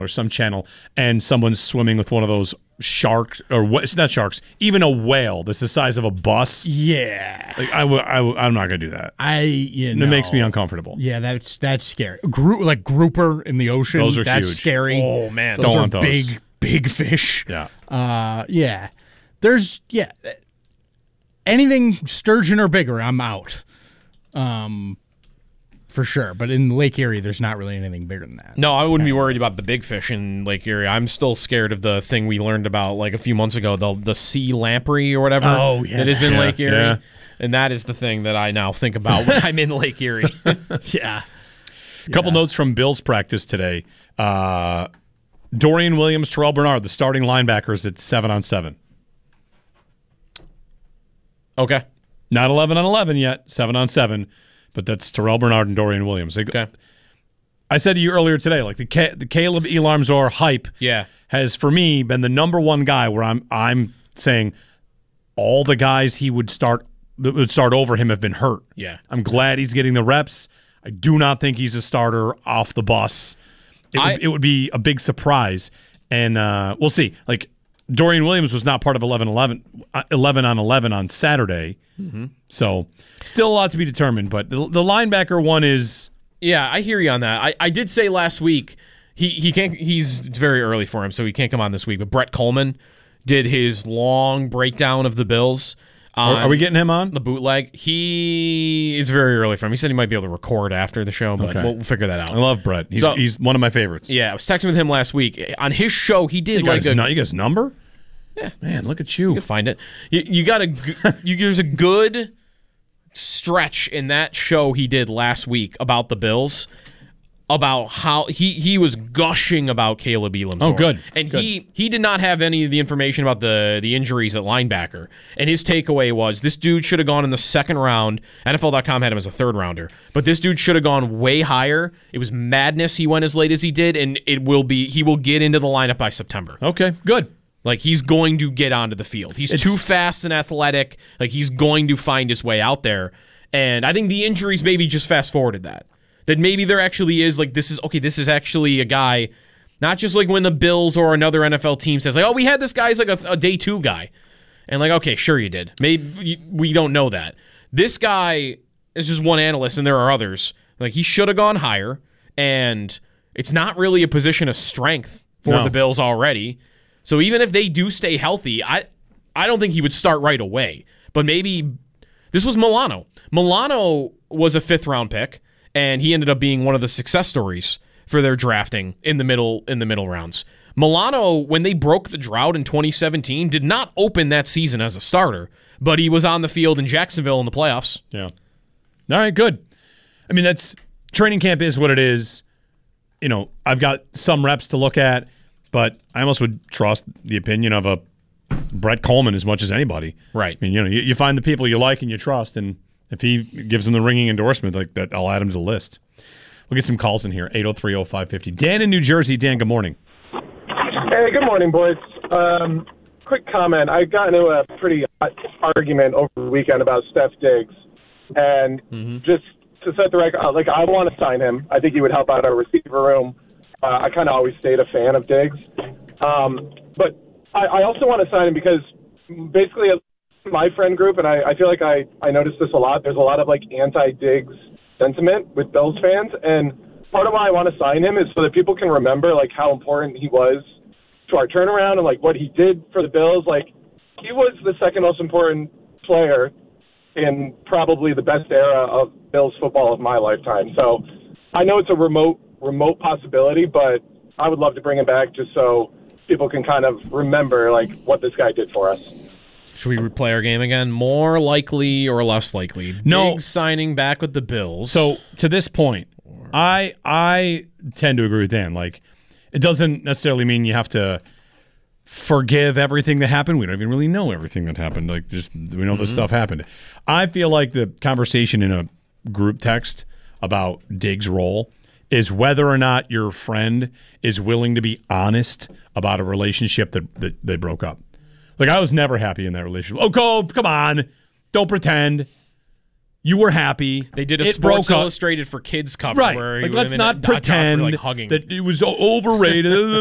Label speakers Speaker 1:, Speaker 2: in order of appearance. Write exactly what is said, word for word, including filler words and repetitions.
Speaker 1: or some channel, and someone's swimming with one of those sharks, or what? It's not sharks, even a whale that's the size of a bus.
Speaker 2: Yeah,
Speaker 1: like I, w- I w- I'm not gonna do that.
Speaker 2: I, you know,
Speaker 1: it makes me uncomfortable.
Speaker 2: Yeah, that's that's scary. Group like grouper in the ocean.
Speaker 1: Those are
Speaker 2: that's
Speaker 1: huge.
Speaker 2: scary.
Speaker 1: Oh man,
Speaker 2: those
Speaker 1: don't
Speaker 2: are
Speaker 1: want those.
Speaker 2: big, big fish.
Speaker 1: Yeah,
Speaker 2: uh, yeah. There's yeah, anything sturgeon or bigger, I'm out. Um. For sure, but in Lake Erie, there's not really anything bigger than that.
Speaker 3: No, I wouldn't be worried about the big fish in Lake Erie. I'm still scared of the thing we learned about like a few months ago, the the sea lamprey or whatever.
Speaker 2: Oh, yeah.
Speaker 3: That is in
Speaker 1: yeah,
Speaker 3: Lake Erie,
Speaker 1: yeah.
Speaker 3: and that is the thing that I now think about when I'm in Lake Erie.
Speaker 2: yeah.
Speaker 1: A couple
Speaker 2: yeah.
Speaker 1: notes from Bills practice today. Uh, Dorian Williams, Terrell Bernard, the starting linebackers at seven on seven.
Speaker 3: Okay,
Speaker 1: not eleven on eleven yet, seven on seven. But that's Terrell Bernard and Dorian Williams. They,
Speaker 3: okay.
Speaker 1: I said to you earlier today, like the K, the Caleb Elarmzor hype
Speaker 3: yeah.
Speaker 1: has, for me, been the number one guy where I'm I'm saying all the guys he would start that would start over him have been hurt.
Speaker 3: Yeah.
Speaker 1: I'm glad he's getting the reps. I do not think he's a starter off the bus. It,
Speaker 3: I,
Speaker 1: would, it would be a big surprise. And uh, we'll see. Like, Dorian Williams was not part of eleven eleven, eleven on eleven on Saturday.
Speaker 3: Mm-hmm.
Speaker 1: So, still a lot to be determined. But the, the linebacker one is...
Speaker 3: Yeah, I hear you on that. I, I did say last week, he, he can't. he's it's very early for him, so he can't come on this week. But Brett Coleman did his long breakdown of the Bills.
Speaker 1: Are, are we getting him on?
Speaker 3: The bootleg. He is very early for him. He said he might be able to record after the show, but
Speaker 1: Okay.
Speaker 3: we'll, we'll figure that out.
Speaker 1: I love Brett. He's,
Speaker 3: So-
Speaker 1: he's one of my favorites.
Speaker 3: Yeah, I was texting with him last week. On his show, he did
Speaker 1: You got
Speaker 3: like
Speaker 1: his,
Speaker 3: a...
Speaker 1: nu- you got his number?
Speaker 3: Yeah.
Speaker 1: Man, look at
Speaker 3: You
Speaker 1: you.
Speaker 3: can find it. You, you got a... g- you, there's a good stretch in that show he did last week about the Bills, about how he, he was gushing about Caleb Elamsor.
Speaker 1: Oh, good.
Speaker 3: And
Speaker 1: Good.
Speaker 3: he he did not have any of the information about the, the injuries at linebacker. And his takeaway was, this dude should have gone in the second round. N F L dot com had him as a third rounder. But this dude should have gone way higher. It was madness he went as late as he did, and it will be he will get into the lineup by September.
Speaker 1: Okay, good.
Speaker 3: Like, he's going to get onto the field. He's
Speaker 1: It's-
Speaker 3: too fast and athletic. Like, he's going to find his way out there. And I think the injuries maybe just fast-forwarded that. That maybe there actually is, like, this is, okay, this is actually a guy, not just like when the Bills or another N F L team says, like, oh, we had this guy as like a, a day two guy. And like, okay, sure you did. Maybe we don't know that. This guy is just one analyst, and there are others. Like, he should have gone higher, and it's not really a position of strength for
Speaker 1: No.
Speaker 3: the Bills already. So even if they do stay healthy, I I don't think he would start right away. But maybe this was Milano. Milano was a fifth round pick, and he ended up being one of the success stories for their drafting in the middle in the middle rounds. Milano, when they broke the drought in twenty seventeen, did not open that season as a starter, but he was on the field in Jacksonville in the playoffs.
Speaker 1: Yeah. All right, good. I mean, that's training camp is what it is. You know, I've got some reps to look at, but I almost would trust the opinion of a Brett Coleman as much as anybody.
Speaker 3: Right.
Speaker 1: I mean, you know, you, you find the people you like and you trust, and if he gives them the ringing endorsement, like that, I'll add him to the list. We'll get some calls in here. eight oh three oh five fifty. Dan in New Jersey. Dan, good morning.
Speaker 4: Hey, good morning, boys. Um, quick comment. I got into a pretty hot argument over the weekend about Steph Diggs, and
Speaker 3: Mm-hmm.
Speaker 4: just to set the record, uh, like I want to sign him. I think he would help out our receiver room. Uh, I kind of always stayed a fan of Diggs, um, but I, I also want to sign him because basically my friend group, and I, I feel like I, I notice this a lot, there's a lot of like anti-Diggs sentiment with Bills fans, and part of why I want to sign him is so that people can remember like how important he was to our turnaround and like what he did for the Bills. Like, he was the second most important player in probably the best era of Bills football of my lifetime. So I know it's a remote remote possibility, but I would love to bring him back just so people can kind of remember like what this guy did for us.
Speaker 3: Should we replay our game again? More likely or less likely?
Speaker 1: No.
Speaker 3: Diggs signing back with the Bills.
Speaker 1: So to this point, I I tend to agree with Dan. Like, it doesn't necessarily mean you have to forgive everything that happened. We don't even really know everything that happened. Like, just we know this stuff happened. I feel like the conversation in a group text about Diggs' role is whether or not your friend is willing to be honest about a relationship that, that they broke up. Like, I was never happy in that relationship. Oh, Cole, come on. Don't pretend. You were happy.
Speaker 3: They did a
Speaker 1: it
Speaker 3: Sports
Speaker 1: broke up.
Speaker 3: Illustrated for kids cover.
Speaker 1: Right.
Speaker 3: Where
Speaker 1: like,
Speaker 3: he
Speaker 1: let's
Speaker 3: would
Speaker 1: not
Speaker 3: have been- Josh
Speaker 1: pretend
Speaker 3: were, like, hugging.
Speaker 1: that it was overrated.